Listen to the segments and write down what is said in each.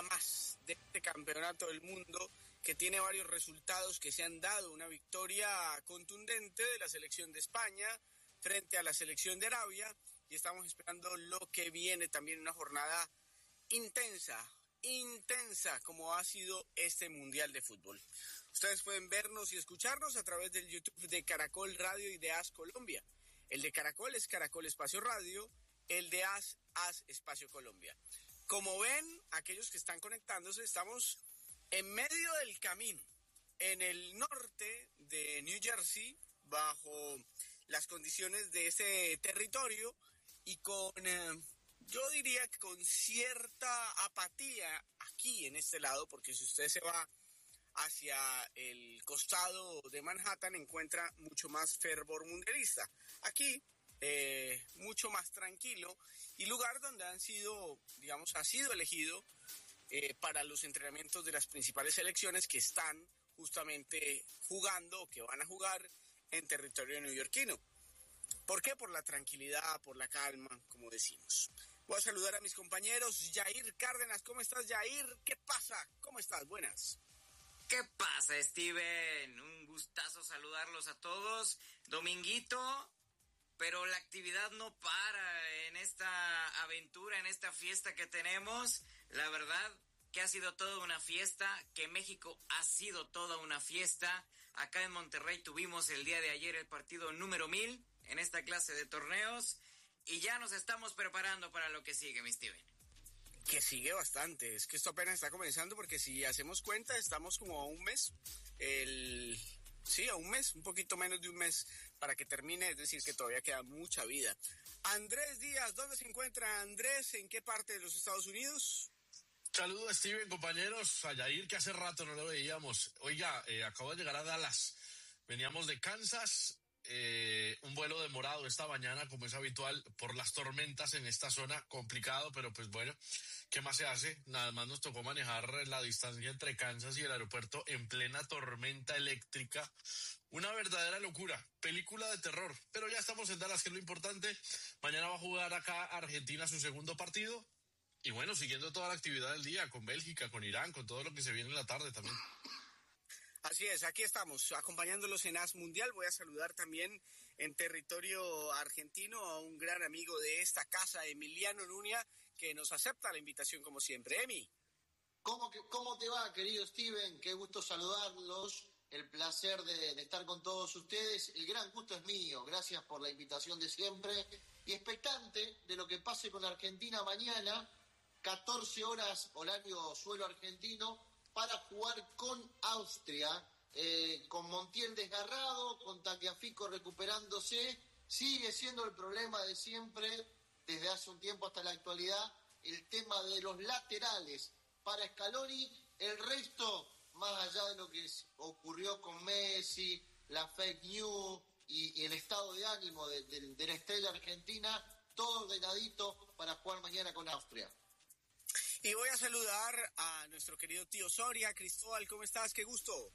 más de este campeonato del mundo que tiene varios resultados que se han dado. Una victoria contundente de la selección de España frente a la selección de Arabia, y estamos esperando lo que viene también, una jornada intensa como ha sido este Mundial de Fútbol. Ustedes pueden vernos y escucharnos a través del YouTube de Caracol Radio y de AS Colombia. El de Caracol es Caracol Espacio Radio, el de AS Espacio Colombia. Como ven, aquellos que están conectándose, estamos en medio del camino, en el norte de New Jersey, bajo las condiciones de ese territorio y con, yo diría que con cierta apatía aquí en este lado, porque si usted se va hacia el costado de Manhattan encuentra mucho más fervor mundialista. Aquí, mucho más tranquilo, y lugar donde ha sido elegido para los entrenamientos de las principales selecciones que están justamente jugando o que van a jugar en territorio neoyorquino. ¿Por qué? Por la tranquilidad, por la calma, como decimos. Voy a saludar a mis compañeros. Yair Cárdenas, ¿cómo estás, Yair? ¿Qué pasa? ¿Cómo estás? Buenas. ¿Qué pasa, Steven? Un gustazo saludarlos a todos. Dominguito, pero la actividad no para en esta aventura, en esta fiesta que tenemos. La verdad que ha sido toda una fiesta, que México ha sido toda una fiesta. Acá en Monterrey tuvimos el día de ayer el partido número 1000 en esta clase de torneos y ya nos estamos preparando para lo que sigue, mi Steven. Que sigue bastante, es que esto apenas está comenzando, porque si hacemos cuenta estamos como a un mes, a un mes, un poquito menos de un mes para que termine, es decir que todavía queda mucha vida. Andrés Díaz, ¿dónde se encuentra Andrés? ¿En qué parte de los Estados Unidos? Saludos, Steven, compañeros, a Yair, que hace rato no lo veíamos. Oiga, acabo de llegar a Dallas, veníamos de Kansas. Un vuelo demorado esta mañana, como es habitual, por las tormentas en esta zona, complicado, pero pues bueno, ¿qué más se hace? Nada más nos tocó manejar la distancia entre Kansas y el aeropuerto en plena tormenta eléctrica. Una verdadera locura, película de terror, pero ya estamos en Dallas, que es lo importante. Mañana va a jugar acá Argentina su segundo partido, y bueno, siguiendo toda la actividad del día, con Bélgica, con Irán, con todo lo que se viene en la tarde también. Así es, aquí estamos acompañándolos en AS Mundial. Voy a saludar también en territorio argentino a un gran amigo de esta casa, Emiliano Nuña, que nos acepta la invitación como siempre. Emi. ¿Cómo te va, querido Steven? Qué gusto saludarlos, el placer de estar con todos ustedes. El gran gusto es mío, gracias por la invitación de siempre. Y expectante de lo que pase con Argentina mañana, 14 horas horario suelo argentino, para jugar con Austria, con Montiel desgarrado, con Tagliafico recuperándose. Sigue siendo el problema de siempre, desde hace un tiempo hasta la actualidad, el tema de los laterales para Scaloni. El resto, más allá de lo que ocurrió con Messi, la fake news y el estado de ánimo de la estrella argentina, todo ordenadito para jugar mañana con Austria. Y voy a saludar a nuestro querido tío Soria. Cristóbal, ¿cómo estás? ¡Qué gusto!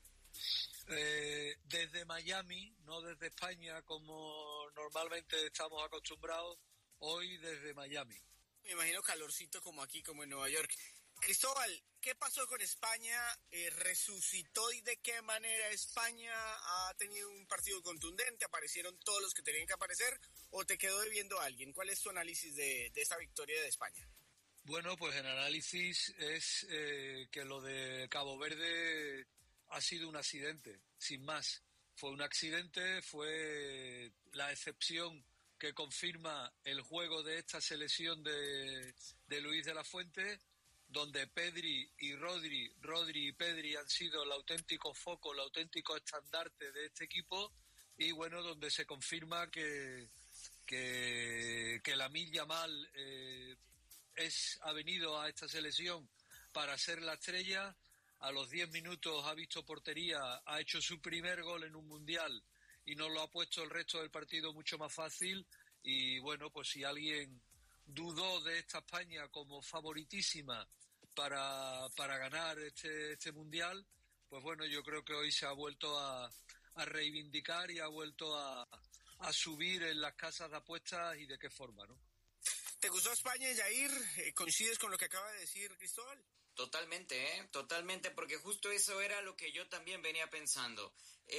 Desde Miami, no desde España como normalmente estamos acostumbrados, hoy desde Miami. Me imagino calorcito como aquí, como en Nueva York. Cristóbal, ¿qué pasó con España? ¿Resucitó y de qué manera España ha tenido un partido contundente? ¿Aparecieron todos los que tenían que aparecer o te quedó debiendo a alguien? ¿Cuál es tu análisis de esta victoria de España? Bueno, pues el análisis es que lo de Cabo Verde ha sido un accidente, sin más. Fue un accidente, fue la excepción que confirma el juego de esta selección de Luis de la Fuente, donde Pedri y Rodri y Pedri han sido el auténtico foco, el auténtico estandarte de este equipo, y bueno, donde se confirma que Lamine Yamal ha venido a esta selección para ser la estrella. A los 10 minutos ha visto portería, ha hecho su primer gol en un mundial y nos lo ha puesto el resto del partido mucho más fácil. Y bueno, pues si alguien dudó de esta España como favoritísima para ganar este mundial, pues bueno, yo creo que hoy se ha vuelto a reivindicar y ha vuelto a subir en las casas de apuestas, y de qué forma, ¿no? ¿Te gustó España, Yair? ¿Coincides con lo que acaba de decir Cristóbal? Totalmente, porque justo eso era lo que yo también venía pensando.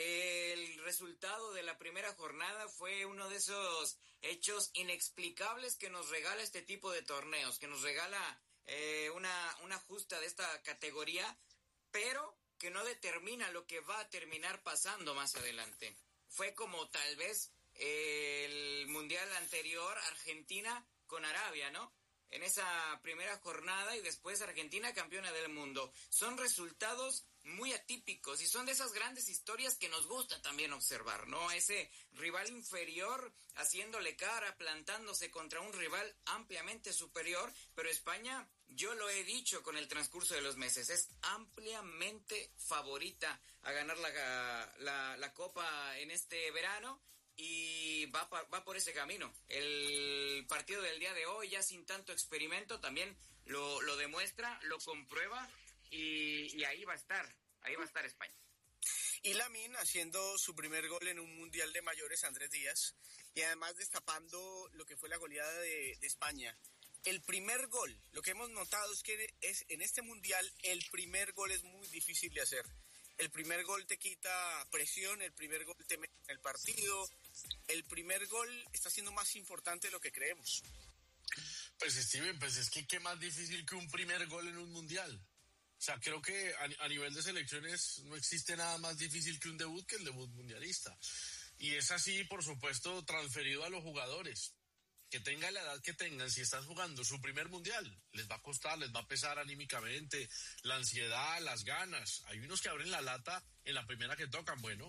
El resultado de la primera jornada fue uno de esos hechos inexplicables que nos regala este tipo de torneos, que nos regala una justa de esta categoría, pero que no determina lo que va a terminar pasando más adelante. Fue como tal vez el Mundial anterior, Argentina con Arabia, ¿no? En esa primera jornada y después Argentina campeona del mundo. Son resultados muy atípicos y son de esas grandes historias que nos gusta también observar, ¿no? Ese rival inferior haciéndole cara, plantándose contra un rival ampliamente superior, pero España, yo lo he dicho con el transcurso de los meses, es ampliamente favorita a ganar la Copa en este verano. Y va por ese camino. El partido del día de hoy, ya sin tanto experimento, también lo demuestra, lo comprueba y ahí va a estar España. Y Lamine haciendo su primer gol en un Mundial de Mayores, Andrés Díaz, y además destapando lo que fue la goleada de España. El primer gol, lo que hemos notado es que en este Mundial el primer gol es muy difícil de hacer. El primer gol te quita presión, el primer gol te mete en el partido, el primer gol está siendo más importante de lo que creemos. Pues Steven, pues es que qué más difícil que un primer gol en un mundial. O sea, creo que a nivel de selecciones no existe nada más difícil que un debut que el debut mundialista. Y es así, por supuesto, transferido a los jugadores. Que tengan la edad que tengan, si están jugando su primer mundial, les va a costar, les va a pesar anímicamente, la ansiedad, las ganas. Hay unos que abren la lata en la primera que tocan. Bueno,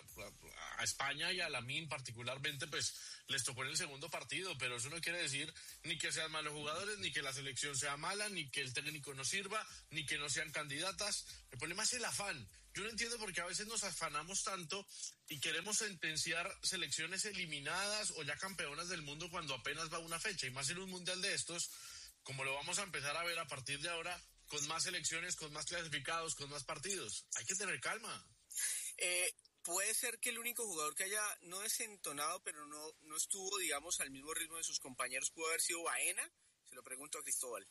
a España y a Lamine particularmente, pues les tocó en el segundo partido, pero eso no quiere decir ni que sean malos jugadores, ni que la selección sea mala, ni que el técnico no sirva, ni que no sean candidatas. El problema es el afán. Yo no entiendo por qué a veces nos afanamos tanto y queremos sentenciar selecciones eliminadas o ya campeonas del mundo cuando apenas va una fecha, y más en un mundial de estos, como lo vamos a empezar a ver a partir de ahora, con más selecciones, con más clasificados, con más partidos. Hay que tener calma. Puede ser que el único jugador que haya no desentonado, pero no estuvo, digamos, al mismo ritmo de sus compañeros, pudo haber sido Baena. Se lo pregunto a Cristóbal.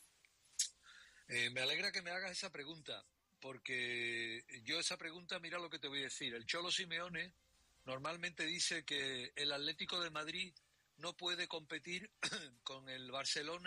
Me alegra que me hagas esa pregunta, porque yo esa pregunta, mira lo que te voy a decir. El Cholo Simeone normalmente dice que el Atlético de Madrid no puede competir con el Barcelona